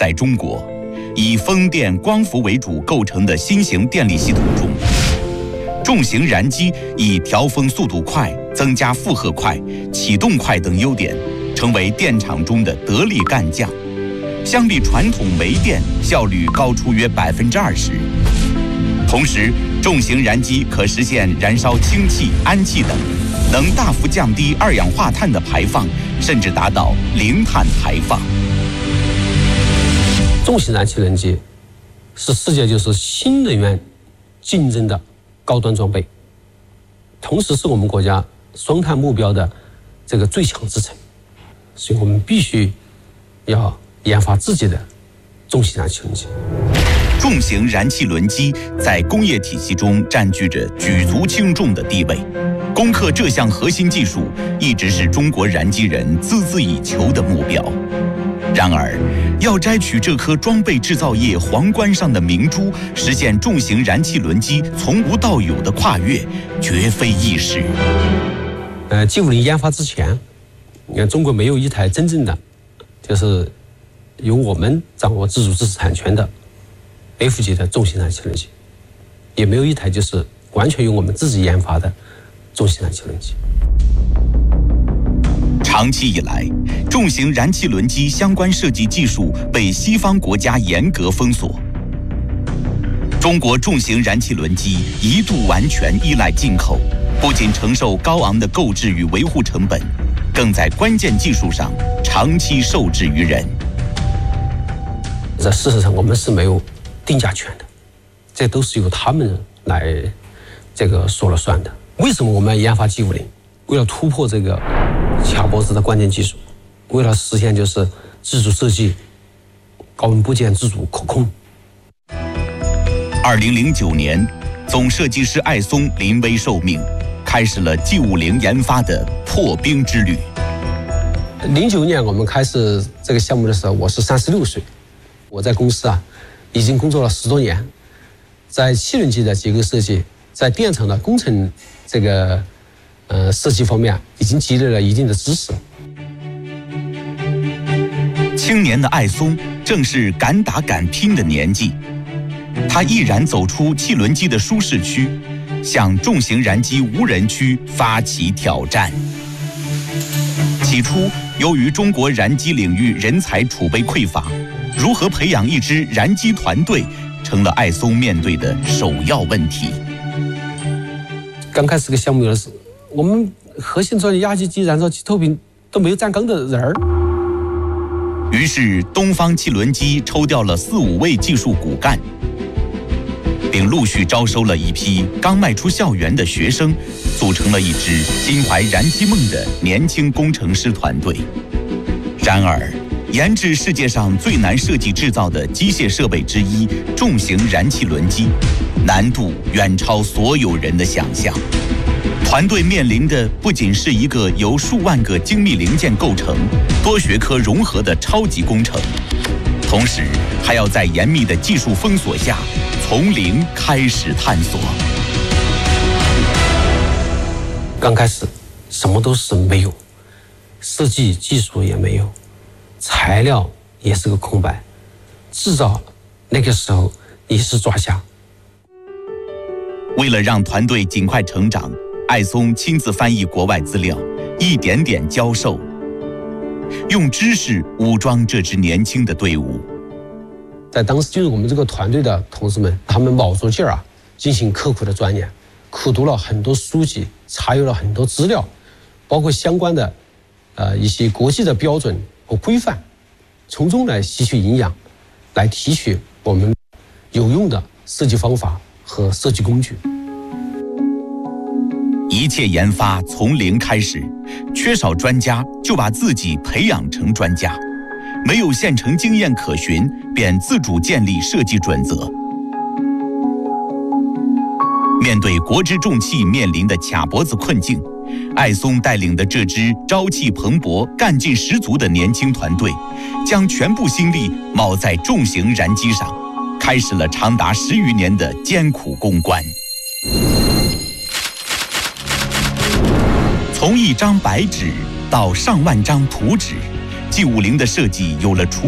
在中国，以风电、光伏为主构成的新型电力系统中，重型燃机以调峰速度快、增加负荷快、启动快等优点，成为电厂中的得力干将。相比传统煤电，效率高出约20%。同时，重型燃机可实现燃烧氢气、氨气等，能大幅降低二氧化碳的排放，甚至达到零碳排放。 重型燃气轮机是世界新能源竞争的高端装备，同时是我们国家双碳目标的最强支撑，所以我们必须要研发自己的重型燃气轮机。 重型燃气轮机在工业体系中占据着举足轻重的地位，攻克这项核心技术一直是中国燃机人孜孜以求的目标。然而，要摘取这颗装备制造业皇冠上的明珠，实现重型燃气轮机从无到有的跨越，绝非易事。 G50研发之前，你看中国没有一台真正的由我们掌握自主知识产权的 F 级的重型燃气轮机，也没有一台完全由我们自己研发的重型燃气轮机。 长期以来，重型燃气轮机相关设计技术被西方国家严格封锁。中国重型燃气轮机一度完全依赖进口，不仅承受高昂的购置与维护成本，更在关键技术上长期受制于人。 在事实上，我们是没有定价权的，这都是由他们来说了算的。为什么我们要研发 G50？ 为了突破卡脖子的关键技术，为了实现自主设计、高温部件自主可控。 2009年，总设计师艾松临危受命，开始了 G50研发的破冰之旅。 09年我们开始这个项目的时候，我是36岁，我在公司已经工作了10多年，在气轮机的结构设计，在电厂的工程设计方面已经积累了一定的知识。 青年的艾松正是敢打敢拼的年纪，他毅然走出气轮机的舒适区，向重型燃机无人区发起挑战。起初，由于中国燃机领域人才储备匮乏，如何培养一支燃机团队，成了艾松面对的首要问题。 刚开始这个项目的时候，我们核心专业压机机、燃烧机、透瓶都没有站岗的人儿。 于是，东方气轮机抽调了4、5位技术骨干，并陆续招收了一批刚迈出校园的学生，组成了一支心怀燃机梦的年轻工程师团队。然而，研制世界上最难设计制造的机械设备之一——重型燃气轮机，难度远超所有人的想象。团队面临的不仅是一个由数万个精密零件构成、多学科融合的超级工程，同时还要在严密的技术封锁下，从零开始探索。 刚开始什么都是没有，设计技术也没有，材料也是个空白，制造那个时候也是抓瞎。 为了让团队尽快成长，艾松亲自翻译国外资料，一点点教授，用知识武装这支年轻的队伍。 在当时进入我们这个团队的同事们，他们卯足劲儿进行刻苦的钻研，苦读了很多书籍，查阅了很多资料，包括相关的一些国际的标准和规范，从中来吸取营养，来提取我们有用的设计方法和设计工具。 一切研发从零开始，缺少专家就把自己培养成专家，没有现成经验可循，便自主建立设计准则。面对国之重器面临的卡脖子困境，艾松带领的这支朝气蓬勃、干劲十足的年轻团队，将全部心力铆在重型燃机上，开始了长达10余年的艰苦攻关。从一张白纸到上万张图纸，G50的设计有了雏